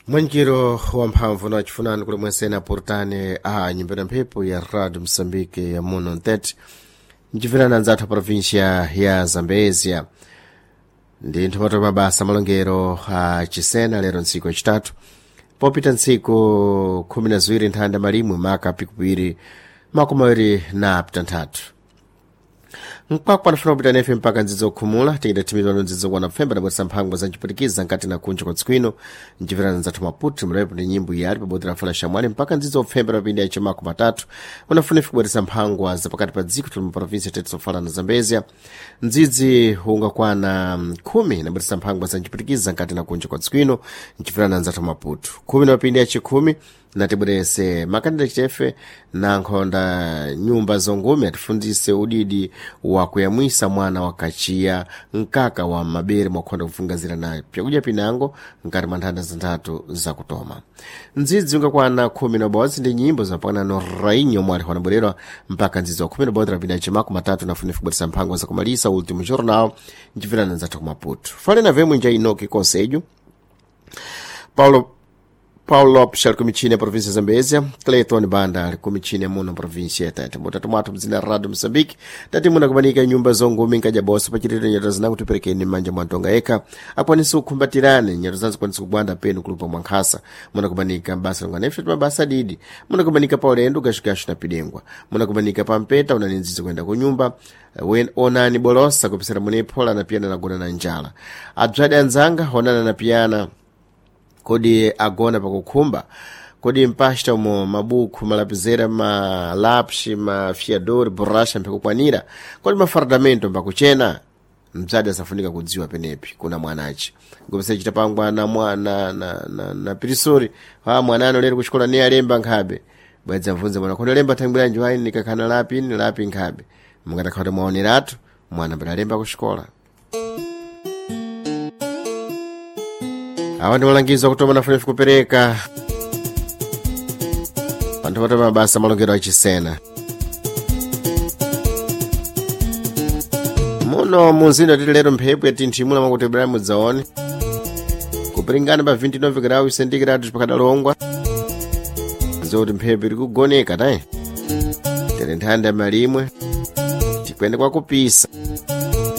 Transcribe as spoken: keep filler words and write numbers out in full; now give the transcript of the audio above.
Mwanjiro wa mphamvu na chifunani kule mwesena portane a nyimbira mphepo ya Radio Msambike ya muno ntete nchifirana nzathu provincia ya Zambezia ndi nthumato mabasa malongero a chisena lero ntsiku yachitatu popita ntsiku khumi na ziwiri nthanda malimwe maka pikupiri makumi mawiri na aptanthatu mkwakwa anafuna kupita nefe mpaka nzidzo khumula tikida timidwano nzidzo kuwana pfemba na bwetesa mphangwa za nchiputikiza nkati na kunja kwa tsikwino nchifirana nzathu maputi mrepo ndi nyimbo yali pabodzi na fala shamwali mpaka nzidzo pfemba na pindi ya chimako matatu unafunefi kubwetesa mphangwa za pakati pa dziko tuli mu provinsia tete sofala na Zambezia ndzidzi ungakwana khumi na bwetesa mphangwa za nchiputikiza nkati na kunja kwa tsikwino nchifirana nzathu maputi khumi na pindi ya chikhumi natibwerese makandida chitefe na nkhonda nyumba zongumi atifundise udidi wa kuyamwisa mwana wa kachiya nkaka wa mabere mwakhonda kufungazira na pyakudya pinango nkati mwa nthanda zinthatu zakutoma ndzidzi ungakwana khumi na bodzi ndi nyimbo zapakana no rainyo mwali wanabwererwa mpaka ndzidzi wa khumi na bodzi rapinda chimako matatu nafunifu kubweresa mphangwa zakumalisa ultimo jornal nchifirana nzathu kumaputu fale na vemwe nja inoki konseju Paulo Paulo Lopes ali kumichini ya província ya Zambezia, Clayton Banda ali kumichini ya muno província ya Tete. Mutatu mwatu mzina Radio Msambiki, tati muna kubanika nyumba zongo minka jabosa pachitete nyato zinangu tuperekeni manja mwantonga eka. Akwanisu kumbatirane, nyato zanzu kwanisu kubwanda penu kulupa mwankasa. Muna kubanika mbasa nga nefet mabasa didi. Muna kubanika pa ulendu gashugashu na pidengwa. Muna kubanika pa mpeta unaninzizi kwenda kunyumba. Wen onani bolosa kupisera munepola na piana na gona na njala. Abzadi anzanga, onana na piana kodi agona pakukhumba kodi mpashta umo mabuku malapizera malapshi mafiadori borasha mpekukwanira kodi mafardamento mpakuchena mzadi asafunika kudziwa penepi kuna mwanachi ngopese chitapangwa na mwana na, na, na pirisori ha mwanano lero kuchikola ni alemba nkhabe bwedza mvunze mwana kodi lemba thangwira njuwaini nikakana lapi ni lapi nkhabe mungatakhawate mwaoneratu mwana mbela lemba kuchikola awa ndi malangizo akutoma nafunefu kupereka panthu mabasa malongero achisena muno munzindo tili lero mphepo yatinthimula makutebera mudzaone kupiringana pa vinte e nove graus centigrados pakadalongwa zoti mphepo iri kugoneka tayi tere nthanda malimwe tikwende kwa kupisa